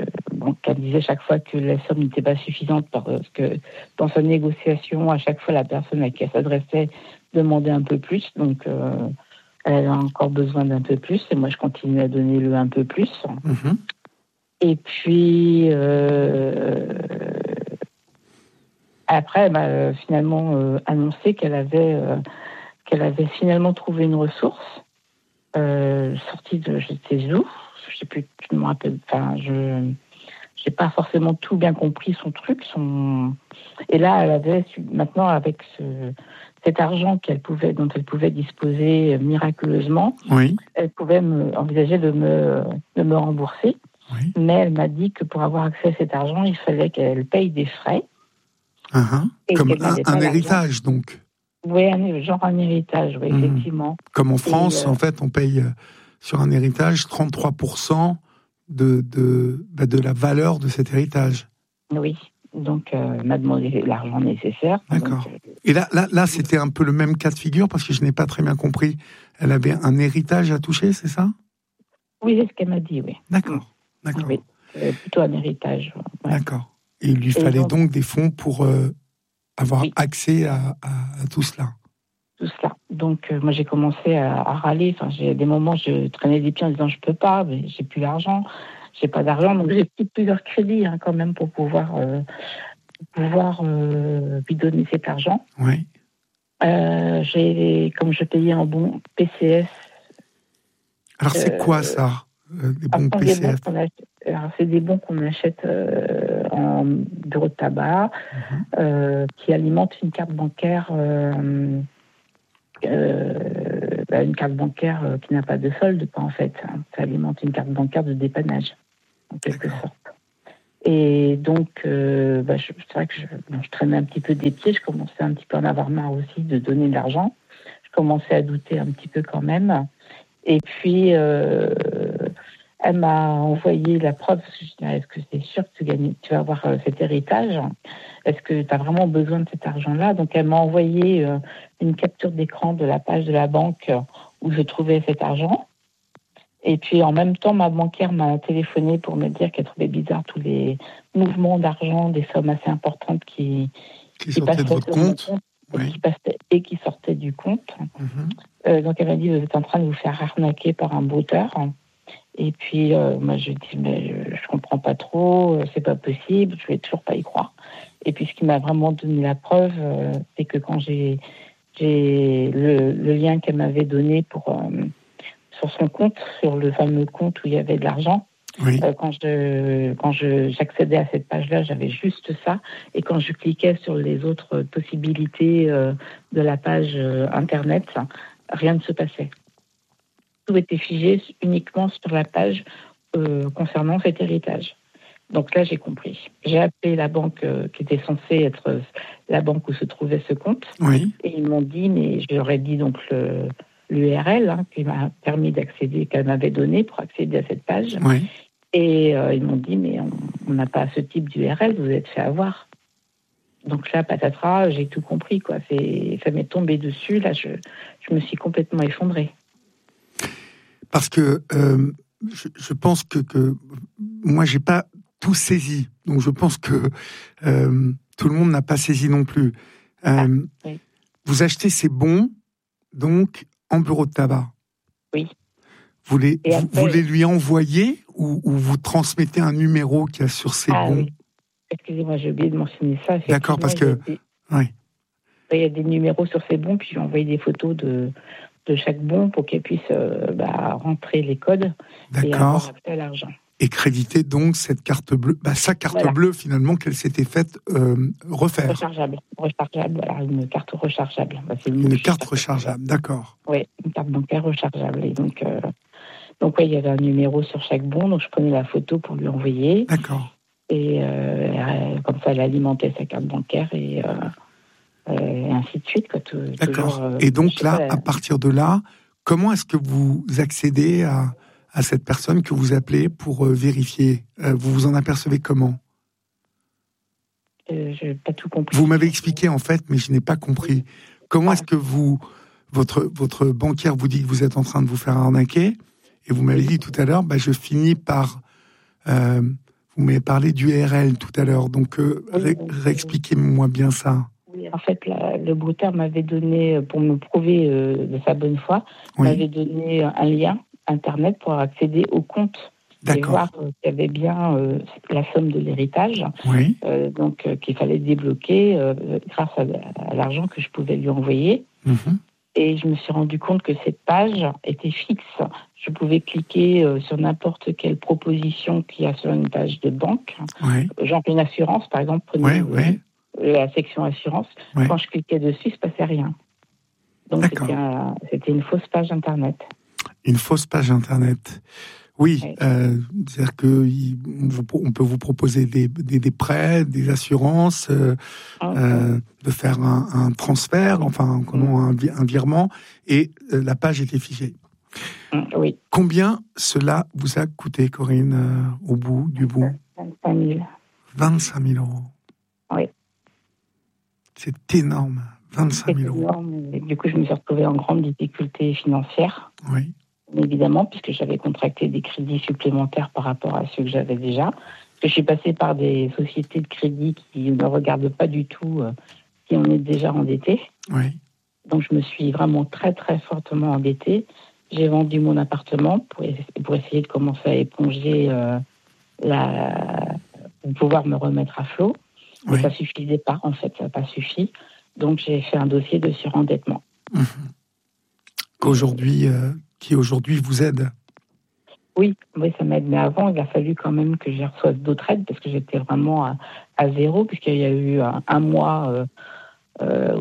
donc, elle disait chaque fois que la somme n'était pas suffisante parce que dans sa négociation, à chaque fois, la personne à qui elle s'adressait demandait un peu plus. Donc, euh, elle a encore besoin d'un peu plus. Et moi, je continue à donner le un peu plus. Mm-hmm. Et puis, euh, après, elle m'a finalement euh, annoncé qu'elle avait, euh, qu'elle avait finalement trouvé une ressource euh, sortie de je sais où. Je sais plus, je me rappelle. Enfin, je j'ai pas forcément tout bien compris son truc. Son et là, elle avait maintenant avec ce, cet argent qu'elle pouvait, dont elle pouvait disposer miraculeusement, oui. elle pouvait me, envisager de me de me rembourser. Oui. Mais elle m'a dit que pour avoir accès à cet argent, il fallait qu'elle paye des frais. Uh-huh. Comme un, un héritage, donc. Oui, un, genre un héritage, oui, mmh. effectivement. Comme en France, et, euh... en fait, on paye euh, sur un héritage trente-trois pour cent de, de, bah, de la valeur de cet héritage. Oui, donc euh, elle m'a demandé l'argent nécessaire. D'accord. Donc, euh... Et là, là, là, c'était un peu le même cas de figure, parce que je n'ai pas très bien compris. Elle avait un héritage à toucher, c'est ça ? Oui, c'est ce qu'elle m'a dit, oui. D'accord. D'accord. Oui, euh, plutôt un héritage. Ouais. D'accord. Et il lui et fallait donc, donc des fonds pour euh, avoir oui. accès à, à, à tout cela. Tout cela. Donc, euh, moi, j'ai commencé à, à râler. Enfin, j'ai des moments, je traînais des pieds en disant je peux pas, mais j'ai plus d'argent, j'ai pas d'argent. Donc, j'ai pris plusieurs crédits hein, quand même pour pouvoir euh, pouvoir euh, lui donner cet argent. Oui. Euh, j'ai, comme je payais en bon P C S. Alors, c'est euh, quoi ça? Euh, des bons P C F. Alors, c'est des bons qu'on achète euh, en bureau de tabac, mm-hmm. euh, qui alimentent une carte bancaire, euh, euh, bah, une carte bancaire euh, qui n'a pas de solde, quoi, en fait. Ça alimente une carte bancaire de dépannage, en quelque D'accord. sorte. Et donc, euh, bah, je, c'est vrai que je, bon, je traînais un petit peu des pieds, je commençais un petit peu à en avoir marre aussi de donner de l'argent. Je commençais à douter un petit peu quand même. Et puis, euh, elle m'a envoyé la preuve. Je dis, est-ce que c'est sûr que tu, gagnes, tu vas avoir euh, cet héritage ? Est-ce que tu as vraiment besoin de cet argent-là ? Donc, elle m'a envoyé euh, une capture d'écran de la page de la banque où je trouvais cet argent. Et puis, en même temps, ma banquière m'a téléphoné pour me dire qu'elle trouvait bizarre tous les mouvements d'argent, des sommes assez importantes qui, qui, qui sortaient de votre compte. compte oui. et, qui passaient, et qui sortaient du compte. Mm-hmm. Euh, donc, elle m'a dit, vous êtes en train de vous faire arnaquer par un brouteur. Et puis, euh, moi, je dis, mais je, je comprends pas trop, c'est pas possible, je vais toujours pas y croire. Et puis, ce qui m'a vraiment donné la preuve, euh, c'est que quand j'ai, j'ai le, le lien qu'elle m'avait donné pour, euh, sur son compte, sur le fameux compte où il y avait de l'argent, oui. euh, quand je, quand je, j'accédais à cette page-là, j'avais juste ça. Et quand je cliquais sur les autres possibilités euh, de la page euh, Internet, rien ne se passait. Tout était figé uniquement sur la page euh, concernant cet héritage. Donc là, j'ai compris. J'ai appelé la banque euh, qui était censée être la banque où se trouvait ce compte. Oui. Et ils m'ont dit, mais je leur ai dit donc le, l'U R L hein, qui m'a permis d'accéder, qu'elle m'avait donné pour accéder à cette page. Oui. Et euh, ils m'ont dit, mais on n'a pas ce type d'U R L, vous êtes fait avoir. Donc là, patatras, j'ai tout compris, quoi. C'est, ça m'est tombé dessus. Là, je, je me suis complètement effondrée. Parce que euh, je, je pense que, que moi, j'ai pas tout saisi. Donc, je pense que euh, tout le monde n'a pas saisi non plus. Euh, ah, oui. Vous achetez ces bons, donc, en bureau de tabac. Oui. Vous les, après, vous, vous les lui envoyez ou, ou vous transmettez un numéro qu'il y a sur ces ah, bons? Oui. Excusez-moi, j'ai oublié de mentionner ça. D'accord, parce que... Il y, des... oui. il y a des numéros sur ces bons, puis j'ai envoyé des photos de... de chaque bon pour qu'elle puisse euh, bah, rentrer les codes D'accord. et avoir accès à l'argent. Et créditer donc cette carte bleue, bah, sa carte voilà. bleue finalement qu'elle s'était faite euh, refaire. Rechargeable, rechargeable, voilà, une carte rechargeable. Bah, c'est une, une carte rechargeable, d'accord. Oui, une carte bancaire rechargeable. Et donc, euh, donc ouais, il y avait un numéro sur chaque bon, donc je prenais la photo pour lui envoyer. D'accord. Et euh, comme ça, elle alimentait sa carte bancaire et... Euh, et ainsi de suite. Quoi, tout, D'accord. Toujours, euh, et donc là, pas, à partir de là, comment est-ce que vous accédez à, à cette personne que vous appelez pour euh, vérifier euh, Vous vous en apercevez comment euh, Je n'ai pas tout compris. Vous m'avez expliqué en fait, mais je n'ai pas compris. Comment ah. est-ce que vous, votre, votre banquière vous dit que vous êtes en train de vous faire arnaquer, et vous m'avez dit tout à l'heure, bah, je finis par euh, Vous m'avez parlé d'U R L tout à l'heure, donc euh, Oui, ré- oui, réexpliquez-moi bien ça. Oui, en fait, la- le brouteur m'avait donné, pour me prouver euh, de sa bonne foi, Oui. m'avait donné un lien Internet pour accéder au compte et D'accord. voir euh, qu'il y avait bien euh, la somme de l'héritage, Oui. euh, donc euh, qu'il fallait débloquer euh, grâce à, à l'argent que je pouvais lui envoyer. Mhm. Et je me suis rendu compte que cette page était fixe. Je pouvais cliquer euh, sur n'importe quelle proposition qu'il y a sur une page de banque, Oui. genre une assurance, par exemple, prenez Oui. euh, Oui. la section assurance. Oui. Quand je cliquais dessus, il ne se passait rien. Donc D'accord. c'était, un- c'était une fausse page Internet. Une fausse page Internet. Oui, Oui. euh, c'est-à-dire que il- on, vous- on peut vous proposer des, des, des prêts, des assurances, euh, euh, de faire un, un transfert, enfin comment un, vi- un virement, et euh, la page était fichée. Oui, Combien cela vous a coûté, Corinne, euh, au bout du bout? vingt-cinq mille. vingt-cinq mille euros. Oui. C'est énorme, vingt-cinq C'est mille euros. énorme. Et du coup, je me suis retrouvée en grande difficulté financière, Oui, évidemment, puisque j'avais contracté des crédits supplémentaires par rapport à ceux que j'avais déjà. Parce que je suis passée par des sociétés de crédit qui ne regardent pas du tout euh, si on est déjà endetté. oui, Donc, je me suis vraiment très, très fortement endettée. J'ai vendu mon appartement pour, pour essayer de commencer à éponger euh, la... pour pouvoir me remettre à flot. Mais oui. ça suffisait pas, en fait, ça n'a pas suffi. Donc, j'ai fait un dossier de surendettement. Mmh. Qu'aujourd'hui, euh, qui aujourd'hui vous aide. Oui, oui, ça m'aide. Mais avant, il a fallu quand même que je reçoive d'autres aides parce que j'étais vraiment à, à zéro, puisqu'il y a eu un, un mois euh, euh,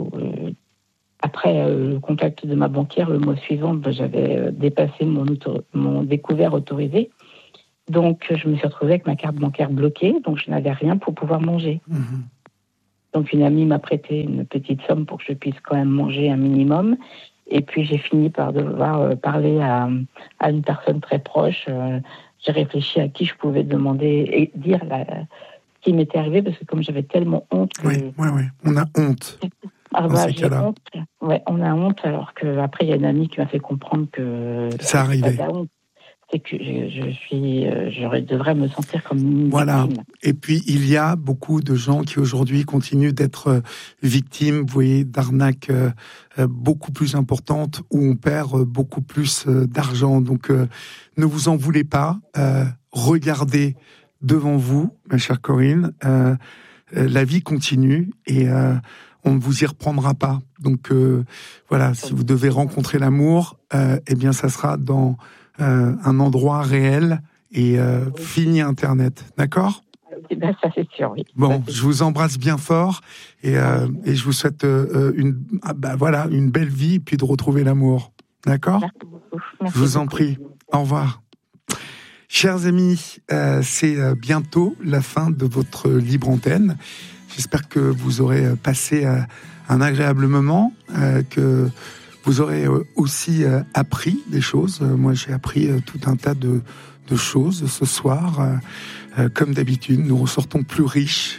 après euh, le contact de ma banquière. Le mois suivant, ben, j'avais euh, dépassé mon, auto, mon découvert autorisé. Donc, je me suis retrouvée avec ma carte bancaire bloquée, donc je n'avais rien pour pouvoir manger. Mmh. Donc, une amie m'a prêté une petite somme pour que je puisse quand même manger un minimum. Et puis, j'ai fini par devoir euh, parler à, à une personne très proche. Euh, j'ai réfléchi à qui je pouvais demander et dire la, ce qui m'était arrivé, parce que comme j'avais tellement honte... Que... Oui, oui, oui. On a honte. Ah, dans bah, ces j'ai cas-là. honte. Ouais, on a honte, alors qu'après, il y a une amie qui m'a fait comprendre que... Ça arrivait. C'est pas de la honte. C'est que je, je suis, euh, je devrais me sentir comme une Voilà. victime. Et puis, il y a beaucoup de gens qui aujourd'hui continuent d'être euh, victimes, vous voyez, d'arnaques euh, euh, beaucoup plus importantes où on perd euh, beaucoup plus euh, d'argent. Donc, euh, ne vous en voulez pas. Euh, regardez devant vous, ma chère Corinne. Euh, euh, la vie continue et euh, on ne vous y reprendra pas. Donc, euh, voilà, si vous devez rencontrer l'amour, euh, eh bien, ça sera dans euh, un endroit réel et euh, fini Internet, d'accord ? Eh ben, ça c'est sûr, oui. Bon, ça, je vous embrasse bien fort et, euh, et je vous souhaite euh, une, ah bah voilà, une belle vie, puis de retrouver l'amour, d'accord ? Merci beaucoup. Merci Je vous en beaucoup. prie. Au revoir. Chers amis, euh, c'est euh, bientôt la fin de votre libre antenne. J'espère que vous aurez passé euh, un agréable moment, euh, que vous aurez euh, aussi euh, appris des choses. Euh, moi, j'ai appris euh, tout un tas de, de choses ce soir. Euh, euh, comme d'habitude, nous ressortons plus riches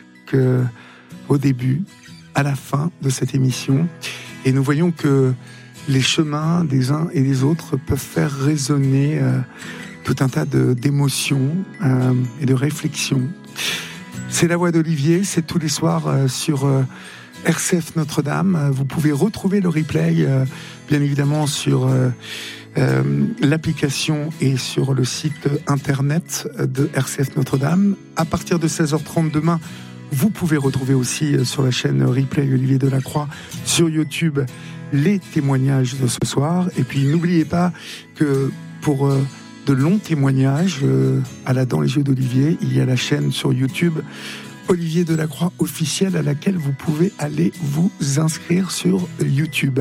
qu'au début, à la fin de cette émission. Et nous voyons que les chemins des uns et des autres peuvent faire résonner euh, tout un tas de, d'émotions euh, et de réflexions. C'est la voix d'Olivier, c'est tous les soirs euh, sur euh, R C F Notre-Dame. Vous pouvez retrouver le replay, euh, bien évidemment, sur euh, euh, l'application et sur le site internet de R C F Notre-Dame. À partir de seize heures trente demain, vous pouvez retrouver aussi euh, sur la chaîne replay Olivier Delacroix sur YouTube les témoignages de ce soir. Et puis n'oubliez pas que pour euh, de longs témoignages euh, à la Dans les yeux d'Olivier, il y a la chaîne sur YouTube Olivier Delacroix officiel à laquelle vous pouvez aller vous inscrire sur YouTube.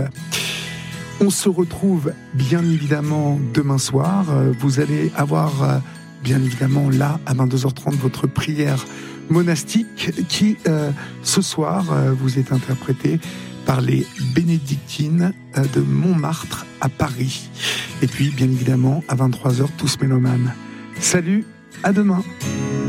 On se retrouve bien évidemment demain soir. Vous allez avoir euh, bien évidemment là à vingt-deux heures trente votre prière monastique qui euh, ce soir euh, vous est interprétée par les bénédictines euh, de Montmartre à Paris. Et puis bien évidemment à vingt-trois heures tous mélomanes. Salut, à demain.